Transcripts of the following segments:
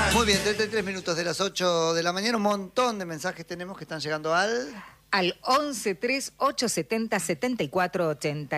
Muy bien, 33 minutos de las 8 de la mañana. Un montón de mensajes tenemos que están llegando al 11 3 870 74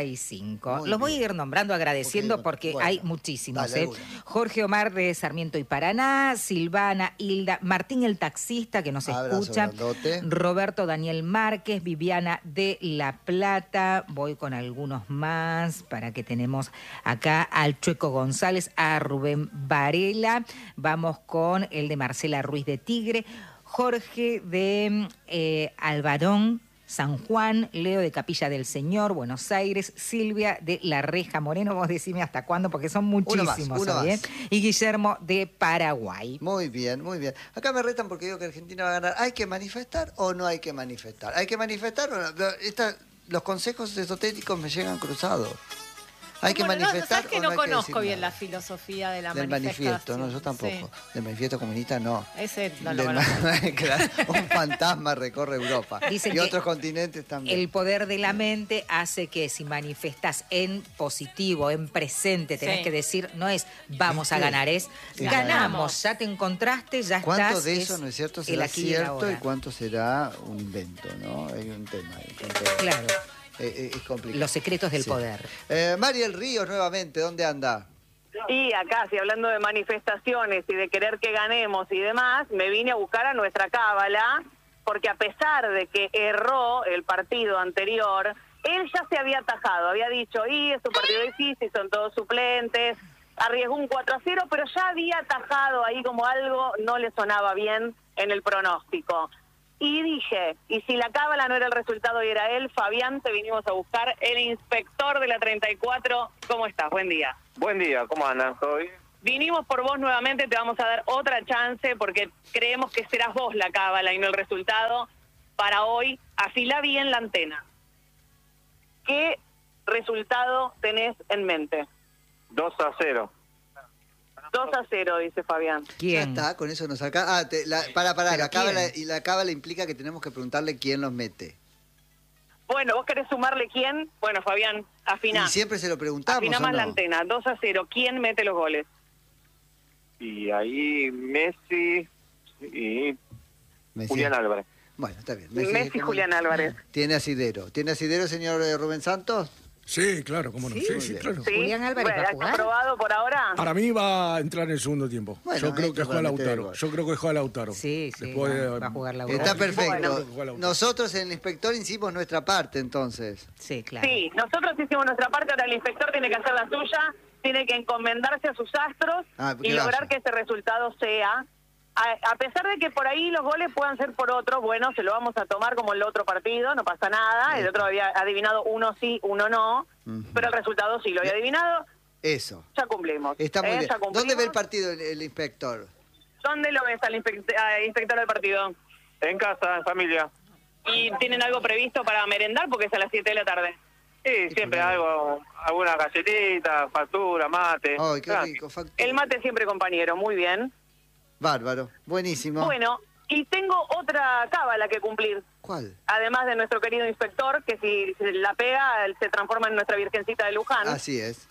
85. Los voy a ir nombrando, agradeciendo, porque hay muchísimos. Jorge Omar de Sarmiento y Paraná, Silvana, Hilda, Martín el taxista que nos escucha, Roberto Daniel Márquez, Viviana de La Plata. Voy con algunos más para que tenemos acá al Chueco González, a Rubén Varela. Vamos con el de Marcela Ruiz de Tigre, Jorge de Alvarón, San Juan, Leo de Capilla del Señor, Buenos Aires, Silvia de La Reja Moreno, vos decime hasta cuándo, porque son muchísimos. Uno más. Y Guillermo de Paraguay. Muy bien, muy bien. Acá me retan porque digo que Argentina va a ganar. ¿Hay que manifestar o no hay que manifestar? ¿Hay que manifestar o no? Los consejos esotéricos me llegan cruzados. ¿Hay que manifestar? ¿Sabes que no conozco bien la filosofía de la manifiesto? No, yo tampoco. Sí. Del manifiesto comunista no. Ese no lo conozco. Claro, un fantasma recorre Europa. Dicen y otros continentes también. El poder de la mente hace que si manifestás en positivo, en presente, tenés que decir, no es vamos a ganar, es ganamos, ya te encontraste, ya estás. ¿Cuánto de eso, no es cierto, será cierto y cuánto será un invento, no? Hay un tema ahí. Claro. Es complicado. Los secretos del poder. Mariel Ríos, nuevamente, ¿dónde anda? Y acá, si hablando de manifestaciones y de querer que ganemos y demás, me vine a buscar a nuestra cábala, porque a pesar de que erró el partido anterior, él ya se había atajado, había dicho, es un partido difícil, son todos suplentes, arriesgó un 4-0, pero ya había atajado ahí como algo no le sonaba bien en el pronóstico. Y dije, y si la cábala no era el resultado y era él, Fabián, te vinimos a buscar, el inspector de la 34. ¿Cómo estás? Buen día. Buen día, ¿cómo andan? ¿Todo bien? Vinimos por vos nuevamente, te vamos a dar otra chance porque creemos que serás vos la cábala y no el resultado. Para hoy, afilá bien la antena. ¿Qué resultado tenés en mente? 2-0. 2-0, dice Fabián. ¿Quién? Ya está, con eso nos saca. La cábala implica que tenemos que preguntarle quién los mete. Bueno, ¿vos querés sumarle quién? Bueno, Fabián, afiná. Y siempre se lo preguntamos. Afiná más la antena, 2-0. ¿Quién mete los goles? Y ahí Messi y Julián Álvarez. Bueno, está bien. Messi Julián Álvarez. ¿Tiene asidero? ¿Tiene asidero, señor Rubén Santos? Sí, claro, cómo no. Sí, claro. ¿Sí? Julián Álvarez va a jugar. ¿Aprobado por ahora? Para mí va a entrar en el segundo tiempo. Bueno, yo creo que juega Lautaro. Sí, va a jugar Lautaro. Está perfecto. Bueno. Nosotros en el inspector hicimos nuestra parte, entonces. Sí, claro. Sí, nosotros hicimos nuestra parte, ahora el inspector tiene que hacer la suya, tiene que encomendarse a sus astros y lograr que ese resultado sea... A pesar de que por ahí los goles puedan ser por otro, bueno, se lo vamos a tomar como el otro partido, no pasa nada. El otro había adivinado uno sí, uno no, pero el resultado sí lo había adivinado. Eso. Ya cumplimos. Está muy bien. ¿Dónde ve el partido el inspector? ¿Dónde lo ves al inspector del partido? En casa, en familia. ¿Y tienen algo previsto para merendar? Porque es a las 7 de la tarde. Sí, siempre algo, alguna galletita, factura, mate. Ay, qué rico, factura. El mate siempre compañero, muy bien. Bárbaro, buenísimo. Bueno, y tengo otra cábala que cumplir. ¿Cuál? Además de nuestro querido inspector, que si la pega, se transforma en nuestra Virgencita de Luján. Así es.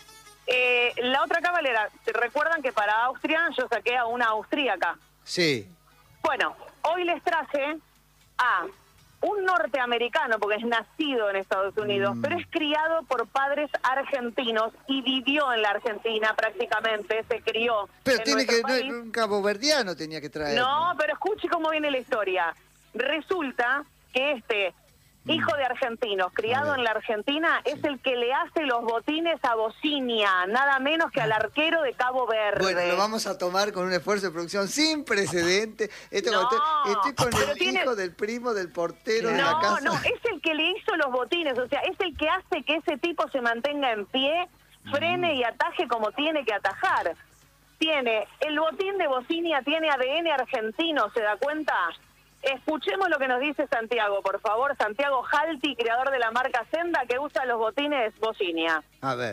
La otra cábala era, ¿se recuerdan que para Austria yo saqué a una austríaca? Sí. Bueno, hoy les traje a un norteamericano, porque es nacido en Estados Unidos, pero es criado por padres argentinos y vivió en la Argentina prácticamente, se crió. Pero tiene que, un caboverdiano tenía que traer. No, pero escuche cómo viene la historia. Resulta que este hijo de argentinos, criado en la Argentina, es el que le hace los botines a Bocinia, nada menos que al arquero de Cabo Verde. Bueno, lo vamos a tomar con un esfuerzo de producción sin precedente. Estoy con el hijo del primo del portero de la casa. No, es el que le hizo los botines, o sea, es el que hace que ese tipo se mantenga en pie, frene y ataje como tiene que atajar. Tiene el botín de Bocinia, tiene ADN argentino, ¿se da cuenta? Escuchemos lo que nos dice Santiago, por favor. Santiago Jalti, creador de la marca Senda, que usa los botines Bocinia. A ver.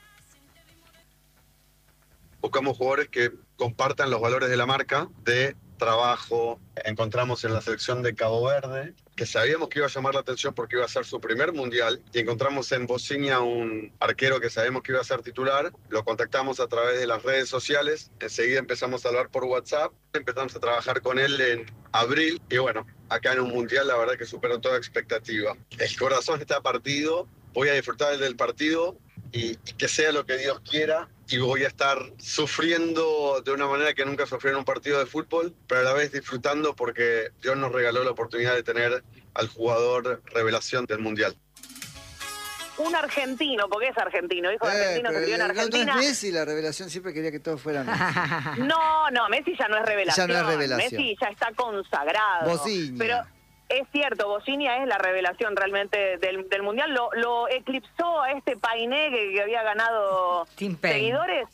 Buscamos jugadores que compartan los valores de la marca, de trabajo encontramos en la selección de Cabo Verde, que sabíamos que iba a llamar la atención porque iba a ser su primer mundial, y encontramos en Bocinia un arquero que sabemos que iba a ser titular. Lo contactamos a través de las redes sociales, enseguida empezamos a hablar por WhatsApp, empezamos a trabajar con él en abril, y bueno, acá en un mundial la verdad que superó toda expectativa. El corazón está partido, voy a disfrutar del partido y que sea lo que Dios quiera, y voy a estar sufriendo de una manera que nunca sufrí en un partido de fútbol, pero a la vez disfrutando porque Dios nos regaló la oportunidad de tener al jugador revelación del Mundial. Un argentino, porque es argentino, hijo de argentino que vivió en Argentina. No es Messi la revelación, siempre quería que todos fueran Messi. No, Messi ya no es revelación. Ya no es revelación. Messi ya está consagrado. Bocinia. Pero es cierto, Bocinia es la revelación realmente del Mundial. Lo eclipsó a este Painé que había ganado seguidores.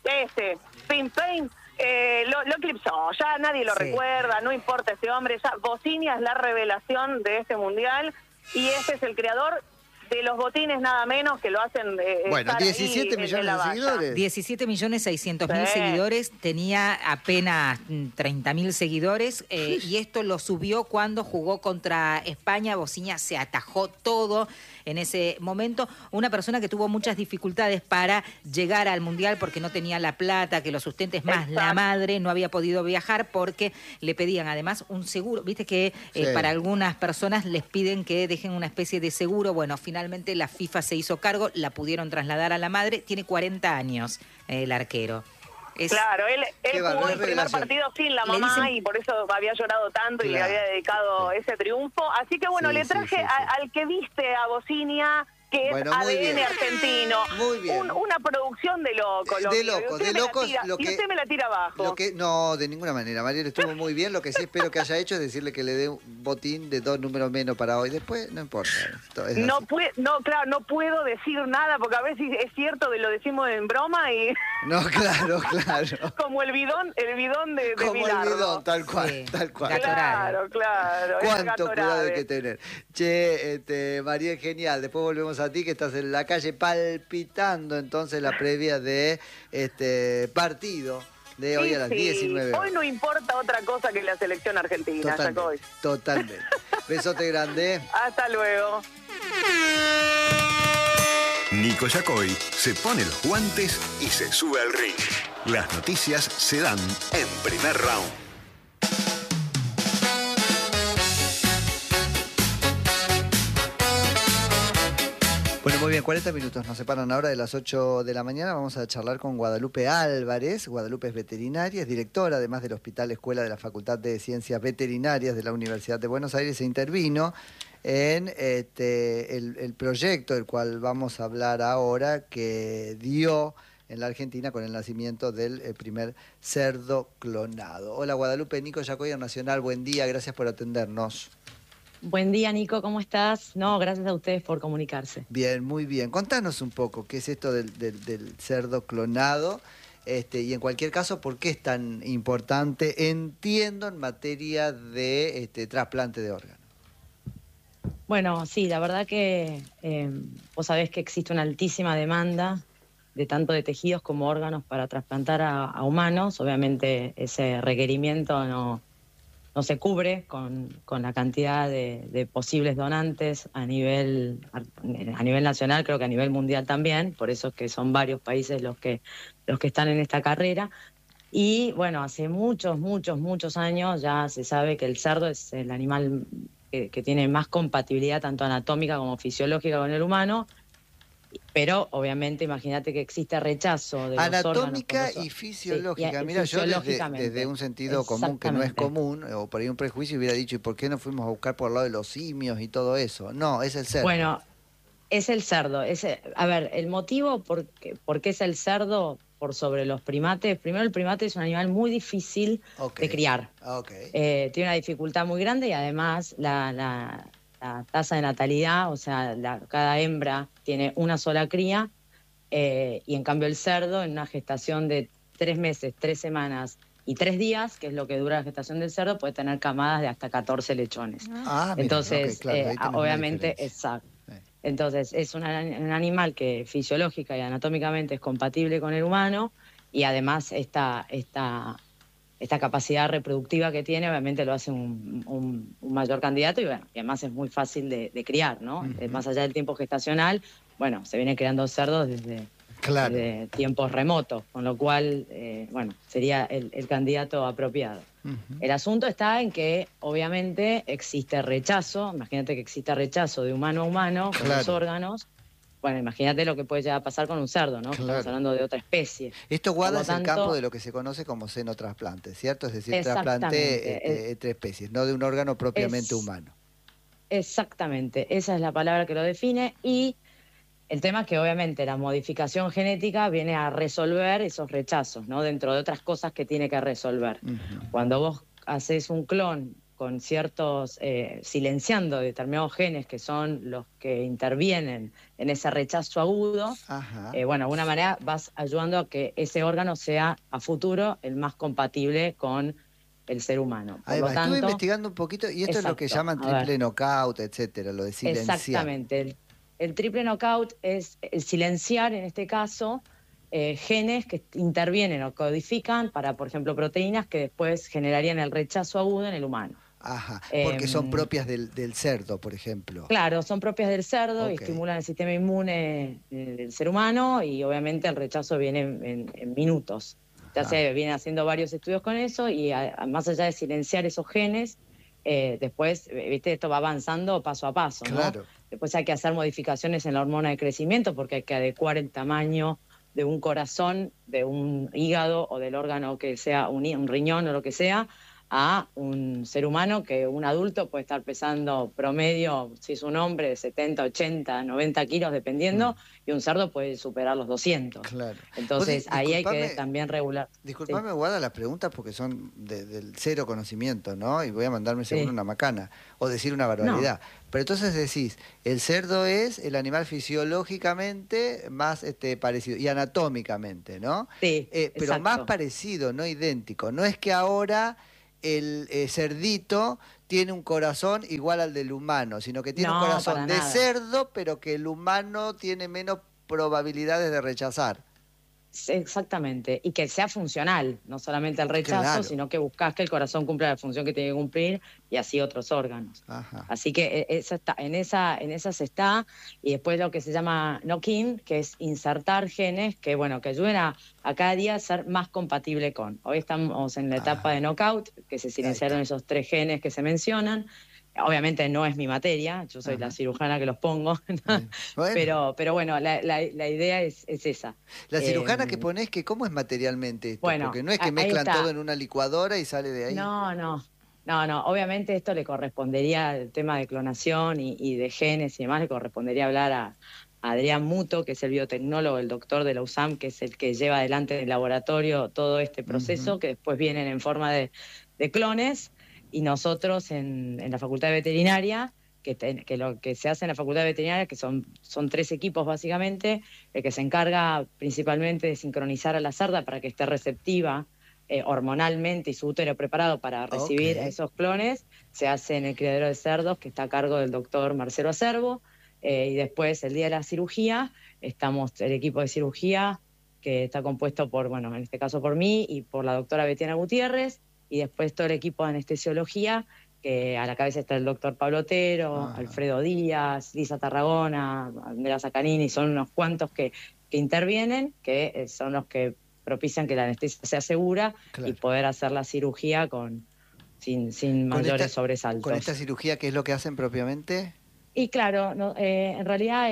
Tim Payne. Lo eclipsó, ya nadie lo recuerda, no importa ese hombre. Ya Bocinia es la revelación de este Mundial y este es el creador de los botines nada menos que lo hacen. Bueno, 17 millones de seguidores. 17.600.000 seguidores, tenía apenas 30.000 seguidores y esto lo subió cuando jugó contra España. Bocinia se atajó todo en ese momento. Una persona que tuvo muchas dificultades para llegar al Mundial porque no tenía la plata, que lo sustente, es más, la madre no había podido viajar porque le pedían además un seguro. Viste que para algunas personas les piden que dejen una especie de seguro. Bueno, finalmente la FIFA se hizo cargo, la pudieron trasladar a la madre. Tiene 40 años el arquero. Claro, él jugó el primer partido sin la mamá y por eso había llorado tanto y le había dedicado ese triunfo. Así que bueno, le traje al que viste a Bocinia, que es ADN argentino. Muy bien. Una producción de locos. De locos. Y usted me la tira abajo. No, de ninguna manera. Mariela estuvo muy bien. Lo que sí espero que haya hecho es decirle que le dé un botín de 2 números menos para hoy. Después, no importa. No puedo decir nada porque a veces es cierto, lo decimos en broma y... No, claro. Como el bidón de Como Bilardo. el bidón, tal cual. Claro. Cuánto cuidado hay que tener. Che, María, genial. Después volvemos a ti, que estás en la calle palpitando entonces la previa de partido de hoy a las 19 horas. Hoy no importa otra cosa que la selección argentina. Totalmente. Besote grande. Hasta luego. Nico Yacoy se pone los guantes y se sube al ring. Las noticias se dan en Primer Round. Bueno, muy bien, 40 minutos nos separan ahora de las 8 de la mañana. Vamos a charlar con Guadalupe Álvarez. Guadalupe es veterinaria, es directora además del Hospital Escuela de la Facultad de Ciencias Veterinarias de la Universidad de Buenos Aires. Se intervino en el proyecto del cual vamos a hablar ahora, que dio en la Argentina con el nacimiento del primer cerdo clonado. Hola Guadalupe, Nico Yacoy, Nacional, buen día, gracias por atendernos. Buen día, Nico, ¿cómo estás? No, gracias a ustedes por comunicarse. Bien, muy bien. Contanos un poco qué es esto del cerdo clonado y en cualquier caso, ¿por qué es tan importante? Entiendo en materia de trasplante de órganos. Bueno, sí, la verdad que vos sabés que existe una altísima demanda de tanto de tejidos como órganos para trasplantar a humanos. Obviamente ese requerimiento no se cubre con la cantidad de posibles donantes a nivel nacional, creo que a nivel mundial también, por eso es que son varios países los que están en esta carrera. Y bueno, hace muchos años ya se sabe que el cerdo es el animal que tiene más compatibilidad tanto anatómica como fisiológica con el humano, pero obviamente imagínate que existe rechazo de los anatómica órganos y fisiológica. Mira, yo desde un sentido común que no es común, o por ahí un prejuicio hubiera dicho, ¿y por qué no fuimos a buscar por el lado de los simios y todo eso? No, es el cerdo. Bueno, es el cerdo. A ver, el motivo por qué es el cerdo por sobre los primates. Primero, el primate es un animal muy difícil de criar. Tiene una dificultad muy grande y además la tasa de natalidad, o sea, cada hembra tiene una sola cría y en cambio el cerdo en una gestación de 3 meses, 3 semanas y 3 días, que es lo que dura la gestación del cerdo, puede tener camadas de hasta 14 lechones. Entonces, obviamente, exacto. Entonces, es un animal que fisiológica y anatómicamente es compatible con el humano y además esta esta capacidad reproductiva que tiene, obviamente lo hace un mayor candidato y, bueno, y además es muy fácil de criar, ¿no? Más allá del tiempo gestacional, bueno, se viene creando cerdos desde tiempos remotos, con lo cual, bueno, sería el candidato apropiado. El asunto está en que, obviamente, existe rechazo. Imagínate que existe rechazo de humano a humano con los órganos. Bueno, imagínate lo que puede llegar a pasar con un cerdo, ¿no? Estamos hablando de otra especie. Esto, Guada, es el campo de lo que se conoce como senotrasplante, ¿cierto? Es decir, trasplante entre especies, no de un órgano propiamente humano. Exactamente, esa es la palabra que lo define. Y el tema es que obviamente la modificación genética viene a resolver esos rechazos, ¿no? Dentro de otras cosas que tiene que resolver. Cuando vos haces un clon con ciertos, silenciando determinados genes que son los que intervienen en ese rechazo agudo, bueno, de alguna manera vas ayudando a que ese órgano sea a futuro el más compatible con el ser humano. Estuve investigando un poquito y esto es lo que llaman triple knockout, etcétera, lo de silenciar. Exactamente. El triple knockout es el silenciar, en este caso, genes que intervienen o codifican para, por ejemplo, proteínas que después generarían el rechazo agudo en el humano. Porque son propias del cerdo, por ejemplo. Claro, son propias del cerdo y estimulan el sistema inmune del ser humano y obviamente el rechazo viene en minutos. Ya se vienen haciendo varios estudios con eso y más allá de silenciar esos genes, después, viste, esto va avanzando paso a paso, ¿no? Claro. Después hay que hacer modificaciones en la hormona de crecimiento porque hay que adecuar el tamaño de un corazón, de un hígado o del órgano que sea un riñón o lo que sea, a un ser humano que un adulto puede estar pesando promedio, si es un hombre, de 70, 80, 90 kilos, dependiendo, y un cerdo puede superar los 200. Claro. Entonces, ahí hay que también regular. Disculpame, Guada, las preguntas porque son del cero conocimiento, ¿no? Y voy a mandarme seguro una macana, o decir una barbaridad. No. Pero entonces decís, el cerdo es el animal fisiológicamente más parecido, y anatómicamente, ¿no? Sí, pero exacto. Más parecido, no idéntico. No es que ahora el cerdito tiene un corazón igual al del humano, sino que tiene un corazón de cerdo, pero que el humano tiene menos probabilidades de rechazar. Exactamente, y que sea funcional, no solamente el rechazo, sino que buscas que el corazón cumpla la función que tiene que cumplir y así otros órganos. Así que en esa se está, y después lo que se llama knock-in, que es insertar genes que, bueno, que ayuden a cada día ser más compatible con. Hoy estamos en la etapa de knockout, que se silenciaron esos 3 genes que se mencionan. Obviamente no es mi materia, yo soy la cirujana que los pongo, bueno. pero bueno, la idea es esa. La cirujana que ponés, que ¿cómo es materialmente esto? Bueno, porque no es que mezclan todo en una licuadora y sale de ahí. No, obviamente esto le correspondería al tema de clonación y de genes y demás, le correspondería hablar a Adrián Muto, que es el biotecnólogo, el doctor de la USAM, que es el que lleva adelante en el laboratorio todo este proceso, que después vienen en forma de clones. Y nosotros en la Facultad de Veterinaria, que lo que se hace en la Facultad de Veterinaria, que son 3 equipos básicamente, el que se encarga principalmente de sincronizar a la cerda para que esté receptiva hormonalmente y su útero preparado para recibir esos clones, se hace en el criadero de cerdos, que está a cargo del doctor Marcelo Acerbo, y después el día de la cirugía, estamos el equipo de cirugía, que está compuesto por, bueno, en este caso por mí y por la doctora Betiana Gutiérrez, y después todo el equipo de anestesiología, que a la cabeza está el doctor Pablo Otero, Alfredo Díaz, Lisa Tarragona, Andrea Zaccanini, son unos cuantos que intervienen, que son los que propician que la anestesia sea segura y poder hacer la cirugía sin mayores sobresaltos. ¿Con esta cirugía qué es lo que hacen propiamente? Y claro, en realidad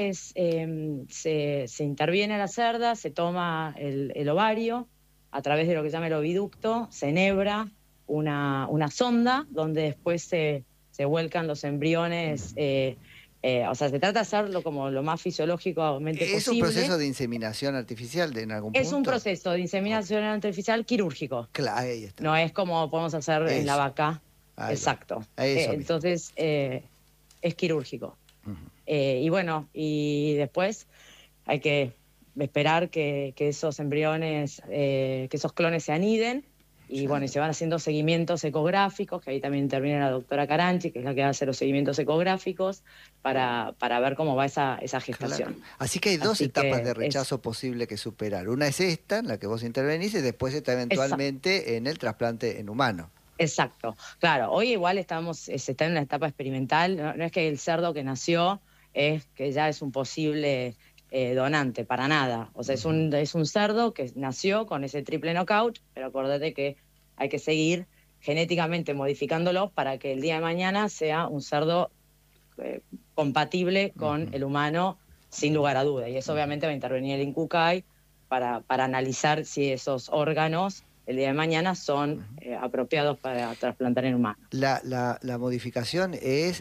se interviene a la cerda, se toma el ovario a través de lo que se llama el oviducto, se enhebra una sonda donde después se vuelcan los embriones. O sea, se trata de hacerlo como lo más fisiológicamente posible. ¿Es un proceso de inseminación artificial en algún punto? Es un proceso de inseminación artificial quirúrgico. Claro, ahí está. No es como podemos hacer en la vaca. Exacto. Entonces, es quirúrgico. Y bueno, y después hay que esperar que esos embriones, que esos clones se aniden Y bueno, y se van haciendo seguimientos ecográficos, que ahí también interviene la doctora Caranchi, que es la que hace los seguimientos ecográficos, para ver cómo va esa gestación. Claro. Así que hay dos etapas de rechazo posible que superar. Una es esta, en la que vos intervenís, y después está eventualmente en el trasplante en humano. Exacto. Claro, hoy igual se está en una etapa experimental. No es que el cerdo que nació es que ya es un posible donante, para nada. O sea, es un cerdo que nació con ese triple knockout, pero acuérdate que hay que seguir genéticamente modificándolo para que el día de mañana sea un cerdo compatible con el humano, sin lugar a duda. Y eso obviamente va a intervenir el INCUCAI para analizar si esos órganos el día de mañana son apropiados para trasplantar en humanos. La modificación es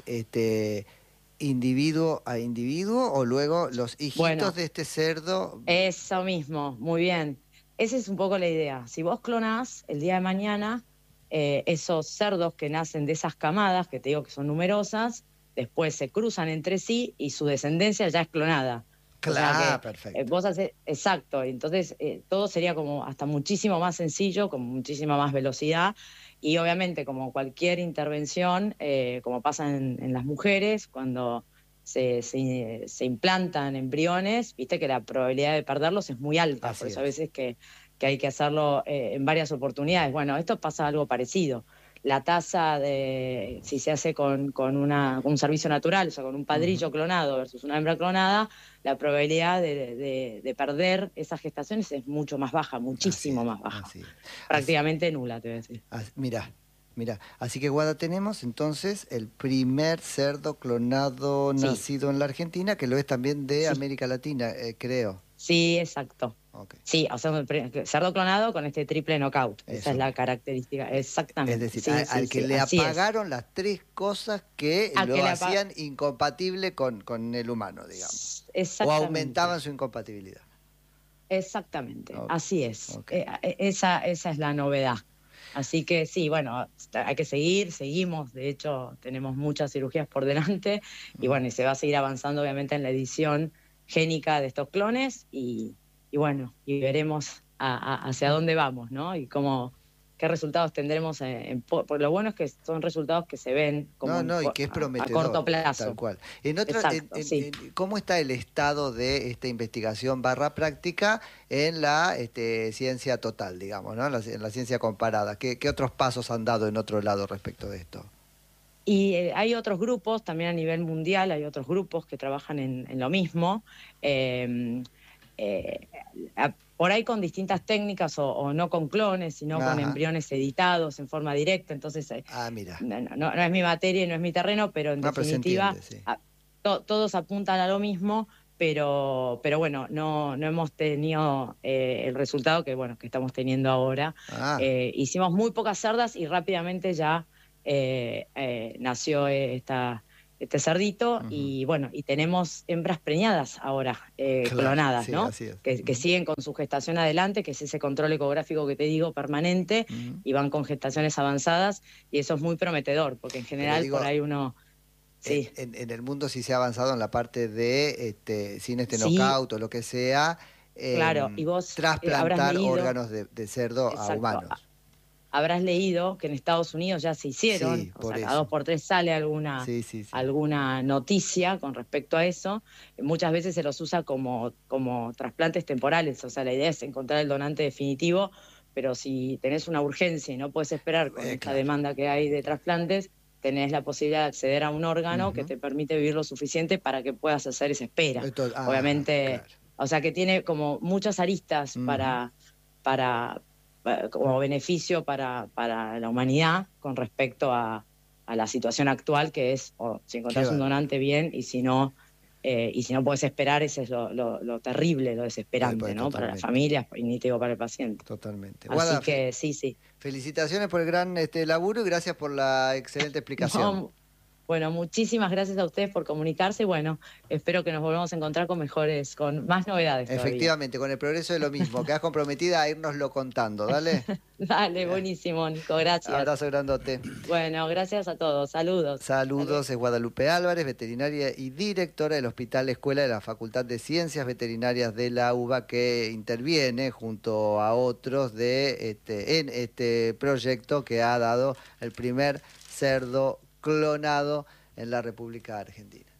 individuo a individuo, o luego los hijitos de este cerdo. Eso mismo, muy bien. Esa es un poco la idea. Si vos clonás el día de mañana, esos cerdos que nacen de esas camadas, que te digo que son numerosas, después se cruzan entre sí y su descendencia ya es clonada. Claro, o sea que, perfecto. Vos haces, exacto, entonces todo sería como hasta muchísimo más sencillo, con muchísima más velocidad, y obviamente como cualquier intervención, como pasa en las mujeres, cuando se implantan embriones, viste que la probabilidad de perderlos es muy alta, por eso a veces que hay que hacerlo en varias oportunidades. Bueno, esto pasa algo parecido. La tasa de, si se hace con un servicio natural, o sea, con un padrillo clonado versus una hembra clonada, la probabilidad de perder esas gestaciones es mucho más baja, muchísimo más baja. Prácticamente nula, te voy a decir. Mirá, así que Guada, tenemos entonces el primer cerdo clonado nacido en la Argentina, que lo es también de América Latina, creo. Sí, exacto. Okay. Sí, o sea, cerdo clonado con este triple knockout. Esa es la característica, exactamente. Es decir, al que le apagaron las tres cosas que lo hacían incompatible con el humano, digamos. O aumentaban su incompatibilidad. Exactamente, así es. Esa es la novedad. Así que sí, bueno, hay que seguimos, de hecho tenemos muchas cirugías por delante y bueno, y se va a seguir avanzando obviamente en la edición génica de estos clones y bueno, y veremos hacia dónde vamos, ¿no? Y qué resultados tendremos. Por lo bueno es que son resultados que se ven como y que es prometedor, a corto plazo. Tal cual. ¿Cómo está el estado de esta investigación /práctica en la ciencia total, digamos, ¿no? En la ciencia comparada? ¿Qué otros pasos han dado en otro lado respecto de esto? Y hay otros grupos, también a nivel mundial, hay otros grupos que trabajan en lo mismo. Por ahí con distintas técnicas o no con clones, sino con embriones editados en forma directa. Entonces, mira. No es mi materia y no es mi terreno, pero en definitiva todos apuntan a lo mismo, pero bueno, no hemos tenido el resultado que estamos teniendo ahora. Hicimos muy pocas cerdas y rápidamente ya nació este cerdito y bueno, y tenemos hembras preñadas ahora, clonadas, ¿no? Así es. Que siguen con su gestación adelante, que es ese control ecográfico que te digo permanente, y van con gestaciones avanzadas, y eso es muy prometedor, porque en general por ahí uno... Sí. En el mundo sí se ha avanzado en la parte de sin knockout o lo que sea, claro, y vos trasplantar órganos de cerdo a humanos. Habrás leído que en Estados Unidos ya se hicieron, cada 2 por 3 sale alguna noticia con respecto a eso. Muchas veces se los usa como trasplantes temporales, o sea, la idea es encontrar el donante definitivo, pero si tenés una urgencia y no puedes esperar con esta demanda que hay de trasplantes, tenés la posibilidad de acceder a un órgano que te permite vivir lo suficiente para que puedas hacer esa espera. Obviamente, o sea que tiene como muchas aristas como beneficio para la humanidad con respecto a la situación actual, que es si encontrás un donante bien, y si no puedes esperar, ese es lo terrible, lo desesperante, ¿no? Para las familias y ni te digo para el paciente. Totalmente. Así Guada, que sí. Felicitaciones por el gran laburo y gracias por la excelente explicación. Bueno, muchísimas gracias a ustedes por comunicarse y bueno, espero que nos volvamos a encontrar con más novedades. Efectivamente, con el progreso de lo mismo. Quedás comprometida a irnoslo contando, ¿dale? Dale, buenísimo, Nico, gracias. Abrazo grandote. Bueno, gracias a todos, saludos. Saludos, es Guadalupe Álvarez, veterinaria y directora del Hospital Escuela de la Facultad de Ciencias Veterinarias de la UBA, que interviene junto a otros en este proyecto que ha dado el primer cerdo clonado en la República Argentina.